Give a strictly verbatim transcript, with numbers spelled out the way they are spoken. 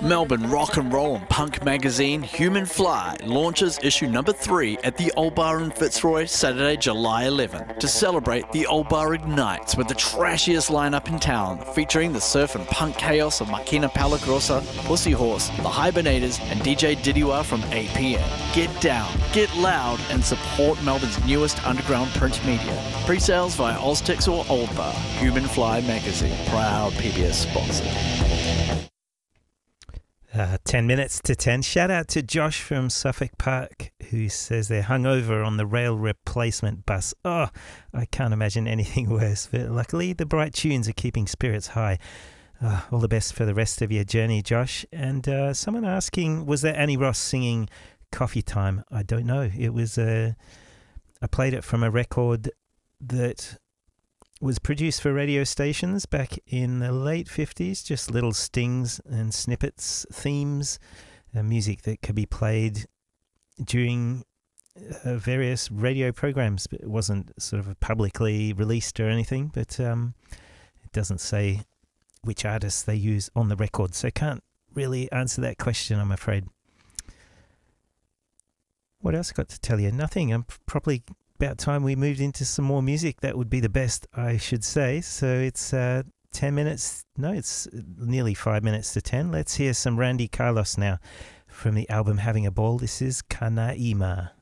Melbourne rock and roll and punk magazine Human Fly launches issue number three at the Old Bar in Fitzroy Saturday, July eleventh to celebrate the Old Bar Ignites with the trashiest lineup in town, featuring the surf and punk chaos of Makina Palagrosa, Pussy Horse, The Hibernators and D J Didiwa from eight p m. Get down, get loud and support Melbourne's newest underground print media. Pre-sales via Oztix or Old Bar. Human Fly magazine, proud P B S sponsor. Uh, ten minutes to ten. Shout out to Josh from Suffolk Park, who says they're hungover on the rail replacement bus. Oh, I can't imagine anything worse. But luckily, the bright tunes are keeping spirits high. Uh, all the best for the rest of your journey, Josh. And uh, someone asking, was that Annie Ross singing Coffee Time? I don't know. It was uh, I played it from a record that was produced for radio stations back in the late fifties, just little stings and snippets, themes, uh, music that could be played during uh, various radio programs. But it wasn't sort of publicly released or anything, but um, it doesn't say which artists they use on the record, so can't really answer that question, I'm afraid. What else I got to tell you? Nothing. I'm probably about time we moved into some more music. That would be the best, I should say. So it's uh, ten minutes. No, it's nearly five minutes to ten. Let's hear some Randy Carlos now from the album Having a Ball. This is Kanaima.